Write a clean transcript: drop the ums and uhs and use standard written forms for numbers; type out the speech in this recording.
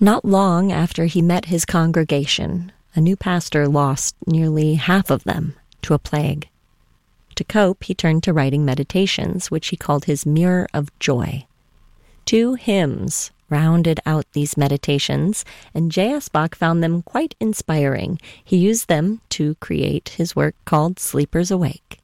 Not long after he met his congregation, a new pastor lost nearly half of them to a plague. To cope, he turned to writing meditations, which he called his Mirror of Joy. 2 hymns rounded out these meditations, and J.S. Bach found them quite inspiring. He used them to create his work called Sleepers Awake.